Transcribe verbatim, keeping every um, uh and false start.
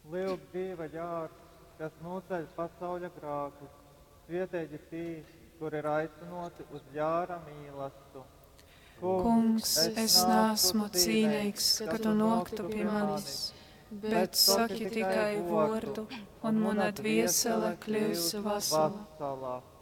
Lielu dzīva ģārs, kas noceļ pasauļa grākus, svietēji tī, kur ir aicinoti uz ģāra mīlestību. Kungs, es neesmu cīnīgs, ka tu noktu pie manis, bet saki tikai vārdu, un mana dviesele kļūs vesela.